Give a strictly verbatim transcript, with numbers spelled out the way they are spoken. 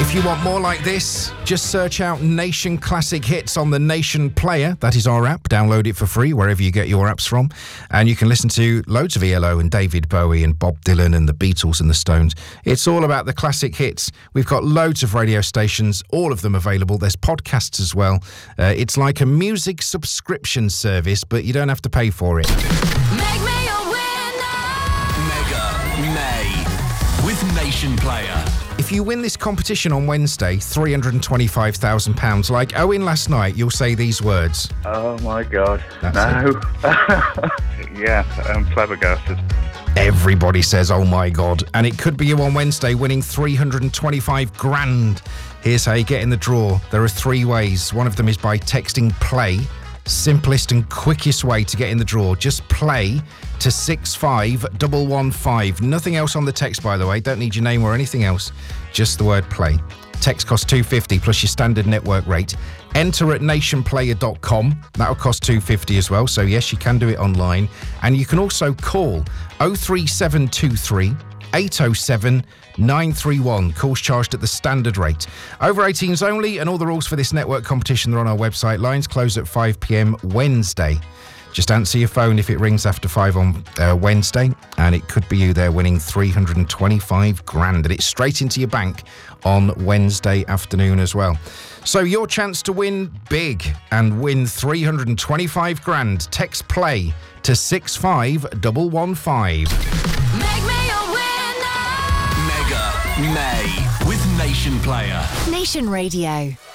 If you want more like this, just search out Nation Classic Hits on the Nation Player. That is our app. Download it for free wherever you get your apps from. And you can listen to loads of E L O and David Bowie and Bob Dylan and the Beatles and the Stones. It's all about the classic hits. We've got loads of radio stations, all of them available. There's podcasts as well. Uh, it's like a music subscription service, but you don't have to pay for it. Make me a winner. Mega May with Nation Player. If you win this competition on Wednesday, three hundred twenty-five thousand pounds, like Owen last night, you'll say these words. Oh, my God. That's no. yeah, I'm flabbergasted. Everybody says, oh, my God. And it could be you on Wednesday winning three hundred twenty-five grand. Here's how you get in the draw. There are three ways. One of them is by texting PLAY. Simplest and quickest way to get in the draw. Just play to six five one one five. Nothing else on the text, by the way. Don't need your name or anything else. Just the word play. Text costs two pounds fifty plus your standard network rate. Enter at nation player dot com. That'll cost two pounds fifty as well. So, yes, you can do it online. And you can also call oh three seven two three eight oh seven nine three one. Calls charged at the standard rate. Over eighteens only, and all the rules for this network competition are on our website. Lines close at five p.m. Wednesday. Just answer your phone if it rings after five on uh, Wednesday, and it could be you there winning three hundred twenty-five grand, and it's straight into your bank on Wednesday afternoon as well. So your chance to win big and win three hundred twenty-five grand. Text PLAY to six five one one five. Make me a winner. Mega May with Nation Player. Nation Radio.